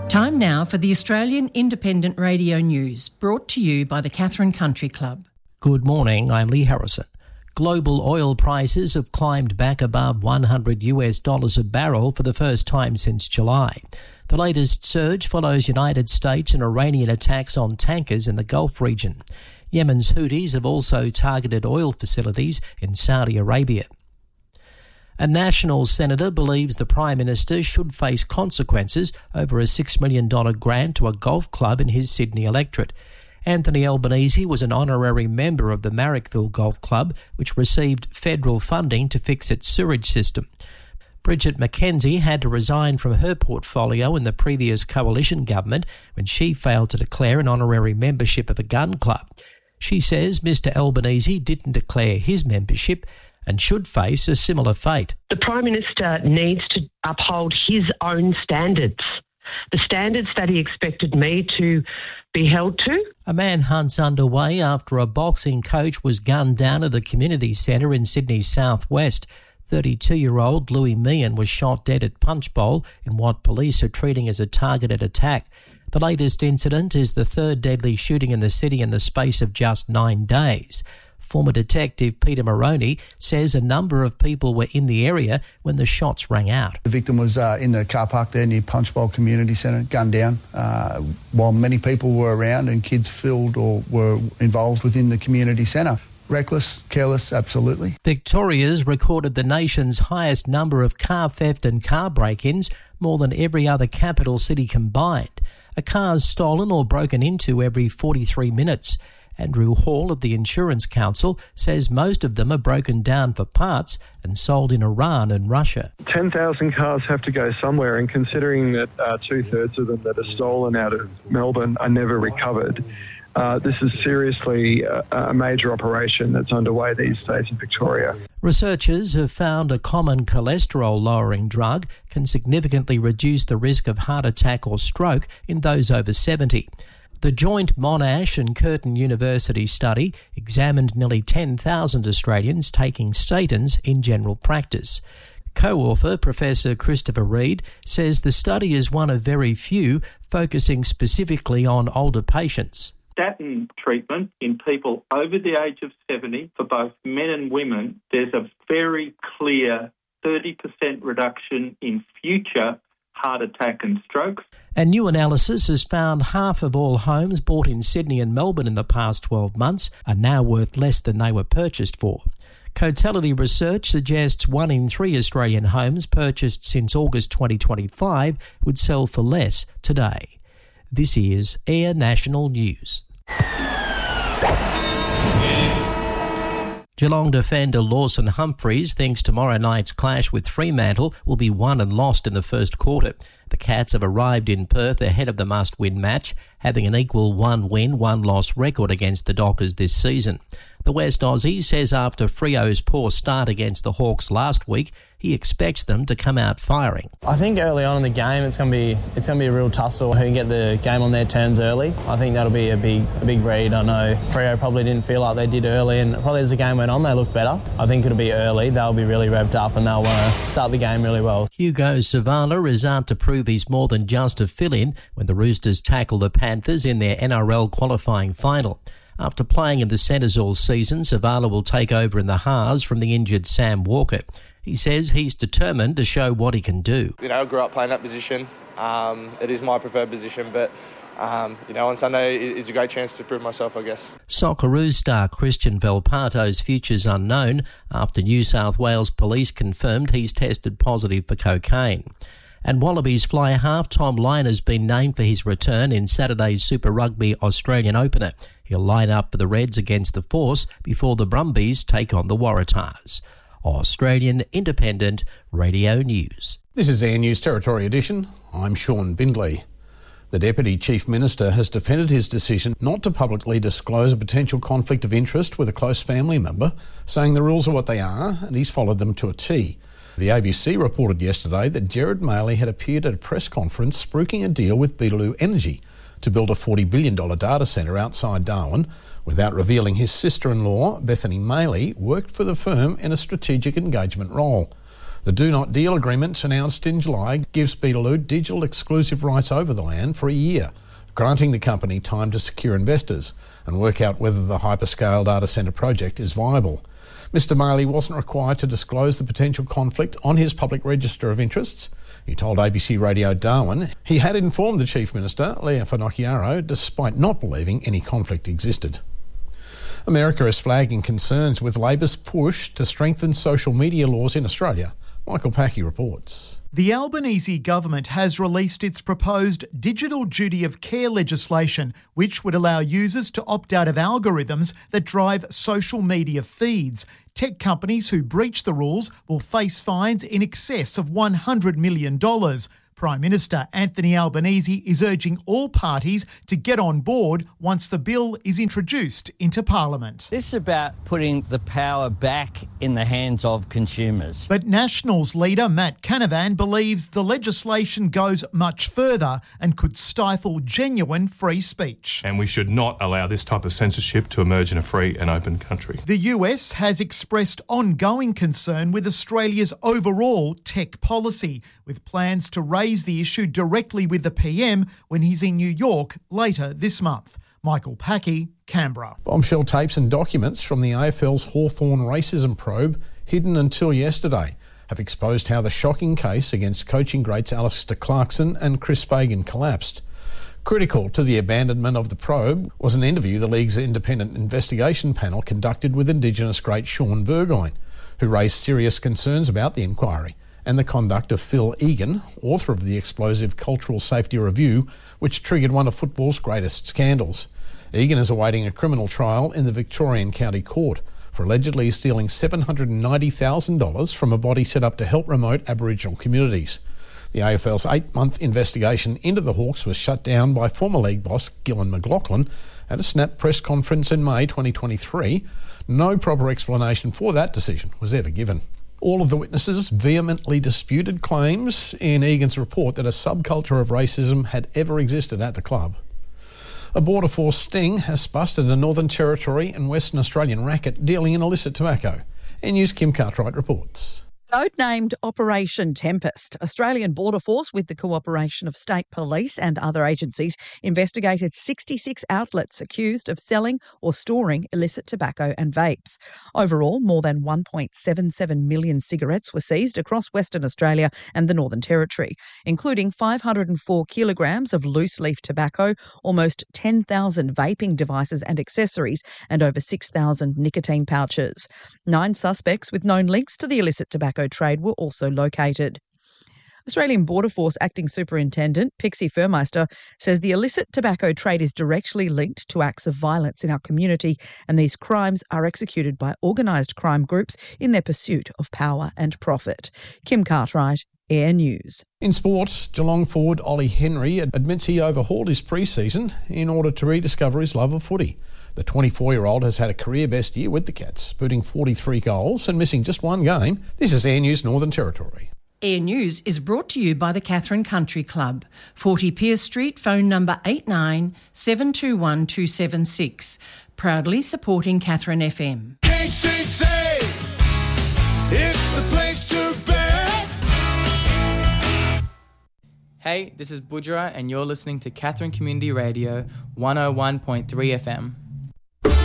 Time now for the Australian Independent Radio News, brought to you by the Katherine Country Club. Good morning, I'm Lee Harrison. Global oil prices have climbed back above $100 a barrel for the first time since July. The latest surge follows United States and Iranian attacks on tankers in the Gulf region. Yemen's Houthis have also targeted oil facilities in Saudi Arabia. A National senator believes the Prime Minister should face consequences over a $6 million grant to a golf club in his Sydney electorate. Anthony Albanese was an honorary member of the Marrickville Golf Club, which received federal funding to fix its sewage system. Bridget McKenzie had to resign from her portfolio in the previous coalition government when she failed to declare an honorary membership of a gun club. She says Mr Albanese didn't declare his membership and should face a similar fate. The Prime Minister needs to uphold his own standards, the standards that he expected me to be held to. A manhunt's underway after a boxing coach was gunned down at a community centre in Sydney's southwest. 32-year-old Louis Meehan was shot dead at Punchbowl in what police are treating as a targeted attack. The latest incident is the third deadly shooting in the city in the space of just 9 days. Former Detective Peter Moroney says a number of people were in the area when the shots rang out. The victim was in the car park there near Punchbowl Community Centre, gunned down, while many people were around and kids filled or were involved within the community centre. Reckless, careless, absolutely. Victoria's recorded the nation's highest number of car theft and car break-ins, more than every other capital city combined. A car's stolen or broken into every 43 minutes. Andrew Hall of the Insurance Council says most of them are broken down for parts and sold in Iran and Russia. 10,000 cars have to go somewhere, and considering that two-thirds of them that are stolen out of Melbourne are never recovered, this is seriously a major operation that's underway these days in Victoria. Researchers have found a common cholesterol-lowering drug can significantly reduce the risk of heart attack or stroke in those over 70. The joint Monash and Curtin University study examined nearly 10,000 Australians taking statins in general practice. Co-author Professor Christopher Reid says the study is one of very few focusing specifically on older patients. Statin treatment in people over the age of 70, for both men and women, there's a very clear 30% reduction in future heart attack and strokes. And new analysis has found half of all homes bought in Sydney and Melbourne in the past 12 months are now worth less than they were purchased for. Cotality research suggests 1 in 3 Australian homes purchased since August 2025 would sell for less today. This is Air National News. Geelong defender Lawson Humphries thinks tomorrow night's clash with Fremantle will be won and lost in the first quarter. The Cats have arrived in Perth ahead of the must-win match, having an equal 1-win, 1-loss record against the Dockers this season. The West Aussie says after Freo's poor start against the Hawks last week, he expects them to come out firing. I think early on in the game it's going to be a real tussle who can get the game on their terms early. I think that'll be a big read. I know Freo probably didn't feel like they did early, and probably as the game went on they looked better. I think it'll be early. They'll be really revved up and they'll want to start the game really well. Hugo Savala is out to prove he's more than just a fill-in when the Roosters tackle the Panthers in their NRL qualifying final. After playing in the Centres all season, Savala will take over in the halves from the injured Sam Walker. He says he's determined to show what he can do. I grew up playing that position. It is my preferred position, but on Sunday is a great chance to prove myself, I guess. Socceroos star Christian Velpato's future's unknown after New South Wales police confirmed he's tested positive for cocaine. And Wallabies fly half Tom Lyon has been named for his return in Saturday's Super Rugby Australian opener. He'll line up for the Reds against the Force before the Brumbies take on the Waratahs. Australian Independent Radio News. This is Air News Territory Edition. I'm Sean Bindley. The Deputy Chief Minister has defended his decision not to publicly disclose a potential conflict of interest with a close family member, saying the rules are what they are and he's followed them to a T. The ABC reported yesterday that Gerard Maley had appeared at a press conference spruiking a deal with Beetaloo Energy to build a $40 billion data centre outside Darwin, without revealing his sister-in-law, Bethany Maley, worked for the firm in a strategic engagement role. The Do Not Deal agreement announced in July gives Beetaloo digital exclusive rights over the land for a year, granting the company time to secure investors and work out whether the hyperscale data centre project is viable. Mr Maley wasn't required to disclose the potential conflict on his public register of interests. He told ABC Radio Darwin he had informed the Chief Minister, Leah Finocchiaro, despite not believing any conflict existed. America is flagging concerns with Labor's push to strengthen social media laws in Australia. Michael Packey reports. The Albanese government has released its proposed digital duty of care legislation, which would allow users to opt out of algorithms that drive social media feeds. Tech companies who breach the rules will face fines in excess of $100 million. Prime Minister Anthony Albanese is urging all parties to get on board once the bill is introduced into Parliament. This is about putting the power back in the hands of consumers. But Nationals leader Matt Canavan believes the legislation goes much further and could stifle genuine free speech. And we should not allow this type of censorship to emerge in a free and open country. The US has expressed ongoing concern with Australia's overall tech policy, with plans to raise the issue directly with the PM when he's in New York later this month. Michael Packey, Canberra. Bombshell tapes and documents from the AFL's Hawthorn racism probe, hidden until yesterday, have exposed how the shocking case against coaching greats Alistair Clarkson and Chris Fagan collapsed. Critical to the abandonment of the probe was an interview the League's independent investigation panel conducted with Indigenous great Sean Burgoyne, who raised serious concerns about the inquiry and the conduct of Phil Egan, author of the explosive Cultural Safety Review, which triggered one of football's greatest scandals. Egan is awaiting a criminal trial in the Victorian County Court for allegedly stealing $790,000 from a body set up to help remote Aboriginal communities. The AFL's 8-month investigation into the Hawks was shut down by former league boss Gillan McLachlan at a Snap press conference in May 2023. No proper explanation for that decision was ever given. All of the witnesses vehemently disputed claims in Egan's report that a subculture of racism had ever existed at the club. A Border Force sting has busted a Northern Territory and Western Australian racket dealing in illicit tobacco. NNews' Kim Cartwright reports. Codenamed Operation Tempest, Australian Border Force, with the cooperation of state police and other agencies, investigated 66 outlets accused of selling or storing illicit tobacco and vapes. Overall, more than 1.77 million cigarettes were seized across Western Australia and the Northern Territory, including 504 kilograms of loose-leaf tobacco, almost 10,000 vaping devices and accessories, and over 6,000 nicotine pouches. 9 suspects with known links to the illicit tobacco trade were also located. Australian Border Force Acting Superintendent Pixie Furmeister says the illicit tobacco trade is directly linked to acts of violence in our community, and these crimes are executed by organised crime groups in their pursuit of power and profit. Kim Cartwright, Air News. In sport, Geelong forward Ollie Henry admits he overhauled his pre-season in order to rediscover his love of footy. The 24-year-old has had a career-best year with the Cats, booting 43 goals and missing just one game. This is Air News Northern Territory. Air News is brought to you by the Katherine Country Club, 40 Pierce Street, phone number 89721276. Proudly supporting Katherine FM. KCC, it's the place to be. Hey, this is Budra and you're listening to Katherine Community Radio 101.3 FM.